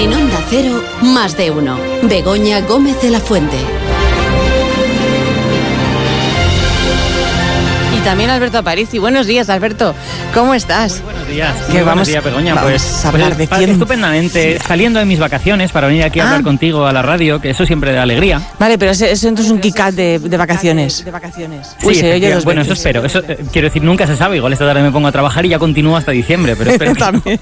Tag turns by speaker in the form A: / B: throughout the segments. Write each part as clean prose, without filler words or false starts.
A: En Onda Cero, Más de Uno. Begoña Gómez de la Fuente.
B: Y también Alberto Aparici. Buenos días, Alberto. ¿Cómo estás?
C: Muy buenos días.
B: Buenos
C: días, Begoña.
B: Vamos a hablar de ciencia.
C: Estupendamente. Saliendo de mis vacaciones para venir aquí a hablar contigo a la radio, que eso siempre da alegría.
B: Vale, pero eso entonces es un kick-out de vacaciones.
C: Sí, se oye dos veces. Eso espero. Eso, quiero decir, nunca se sabe. Igual esta tarde me pongo a trabajar y ya continúo hasta diciembre, pero espero
B: también.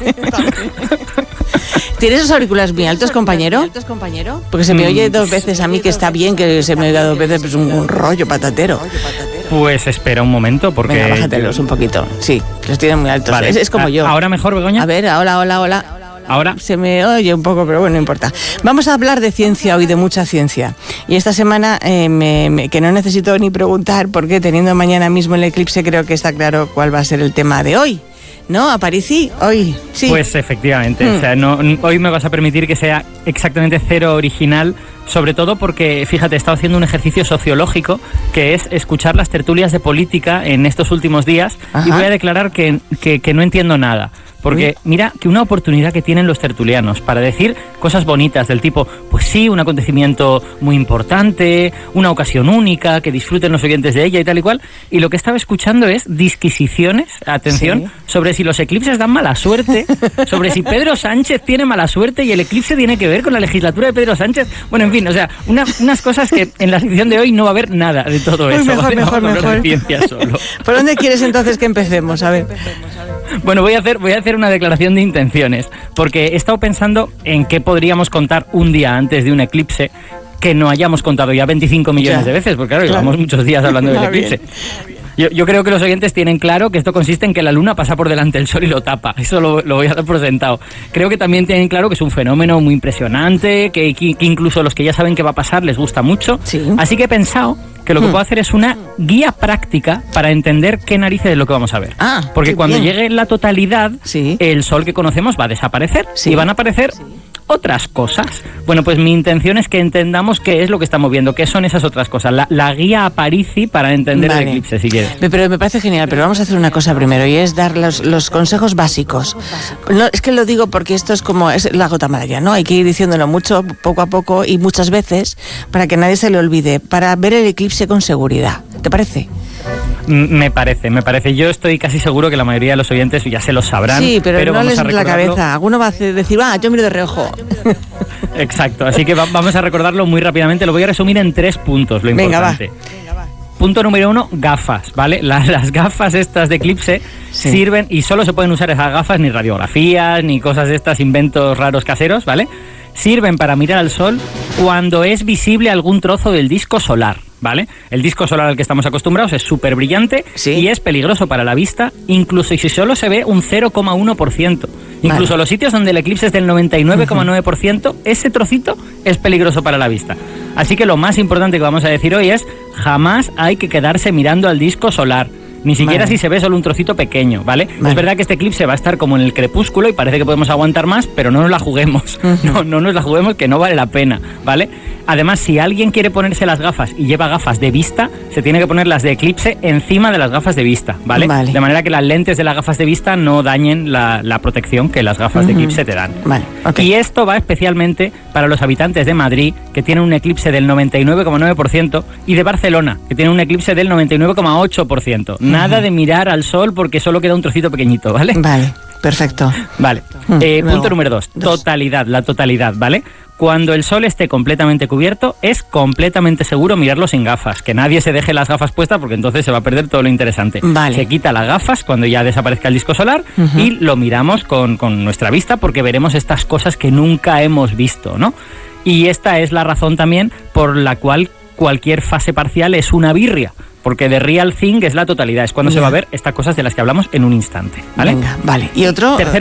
B: ¿Tienes los auriculares muy altos, compañero? Porque se me oye dos veces a mí, que está bien que se me oiga dos veces, pues un rollo patatero.
C: Pues espera un momento, porque...
B: Venga, bájatelos un poquito. Sí, los tienen muy altos.
C: Vale.
B: Es como yo.
C: ¿Ahora mejor, Begoña?
B: A ver, hola.
C: ¿Ahora?
B: Se me oye un poco, pero bueno, no importa. Vamos a hablar de ciencia hoy, de mucha ciencia. Y esta semana, que no necesito ni preguntar, porque teniendo mañana mismo el eclipse, creo que está claro cuál va a ser el tema de hoy. ¿No, Aparici? Hoy, sí.
C: Pues efectivamente, o sea, hoy me vas a permitir que sea exactamente cero original, sobre todo porque, fíjate, he estado haciendo un ejercicio sociológico que es escuchar las tertulias de política en estos últimos días. Ajá. Y voy a declarar que no entiendo nada. Porque mira que una oportunidad que tienen los tertulianos para decir cosas bonitas del tipo, pues sí, un acontecimiento muy importante, una ocasión única, que disfruten los oyentes de ella y tal y cual. Y lo que estaba escuchando es disquisiciones, atención, sobre si los eclipses dan mala suerte, sobre si Pedro Sánchez tiene mala suerte y el eclipse tiene que ver con la legislatura de Pedro Sánchez. Bueno, en fin, o sea, unas cosas que en la sección de hoy no va a haber nada de todo eso.
B: Mejor.
C: De ciencia solo.
B: ¿Por dónde quieres entonces que empecemos? A ver.
C: Bueno, voy a hacer una declaración de intenciones, porque he estado pensando en qué podríamos contar un día antes de un eclipse que no hayamos contado ya 25 millones de veces, porque claro, llevamos muchos días hablando del eclipse. Yo creo que los oyentes tienen claro que esto consiste en que la luna pasa por delante del sol y lo tapa. Eso lo voy a dar por sentado. Creo que también tienen claro que es un fenómeno muy impresionante, que incluso los que ya saben qué va a pasar les gusta mucho. Sí. Así que he pensado que lo que puedo hacer es una guía práctica para entender qué narices es lo que vamos a ver. Porque cuando llegue la totalidad, el sol que conocemos va a desaparecer y van a aparecer otras cosas. Bueno, pues mi intención es que entendamos qué es lo que estamos viendo, qué son esas otras cosas. La guía Aparici para entender el eclipse, si quieres.
B: Pero me parece genial, pero vamos a hacer una cosa primero, y es dar los consejos básicos. No, es que lo digo porque esto es la gota amarilla, ¿no? Hay que ir diciéndolo mucho, poco a poco y muchas veces, para que nadie se le olvide, para ver el eclipse con seguridad. ¿Te parece?
C: Me parece. Yo estoy casi seguro que la mayoría de los oyentes ya se lo sabrán.
B: Sí, pero no les la cabeza. Alguno va a decir, yo miro de reojo.
C: Exacto, así que vamos a recordarlo muy rápidamente. Lo voy a resumir en 3 puntos, lo importante. Venga, va. Punto número 1, gafas, ¿vale? Las gafas estas de eclipse sirven, y solo se pueden usar esas gafas, ni radiografías, ni cosas de estas, inventos raros caseros, ¿vale? Sirven para mirar al sol cuando es visible algún trozo del disco solar, ¿vale? El disco solar al que estamos acostumbrados es súper brillante y es peligroso para la vista, incluso si solo se ve un 0,1%. Incluso los sitios donde el eclipse es del 99,9%, ese trocito es peligroso para la vista. Así que lo más importante que vamos a decir hoy es: jamás hay que quedarse mirando al disco solar. Ni siquiera si se ve solo un trocito pequeño, ¿vale? Es verdad que este eclipse va a estar como en el crepúsculo y parece que podemos aguantar más, pero no nos la juguemos. No nos la juguemos, que no vale la pena, ¿vale? Además, si alguien quiere ponerse las gafas y lleva gafas de vista, se tiene que poner las de eclipse encima de las gafas de vista, ¿vale? De manera que las lentes de las gafas de vista no dañen la protección que las gafas de eclipse te dan. Y esto va especialmente para los habitantes de Madrid, que tienen un eclipse del 99,9%, y de Barcelona, que tienen un eclipse del 99,8%. Nada de mirar al sol porque solo queda un trocito pequeñito, ¿vale?
B: Vale, perfecto.
C: Vale. Punto número 2, totalidad, la totalidad, ¿vale? Cuando el sol esté completamente cubierto, es completamente seguro mirarlo sin gafas. Que nadie se deje las gafas puestas, porque entonces se va a perder todo lo interesante. Se quita las gafas cuando ya desaparezca el disco solar y lo miramos con nuestra vista, porque veremos estas cosas que nunca hemos visto, ¿no? Y esta es la razón también por la cual cualquier fase parcial es una birria. Porque the real thing es la totalidad, es cuando se va a ver estas cosas de las que hablamos en un instante, ¿vale?
B: Venga, vale. ¿Y otro?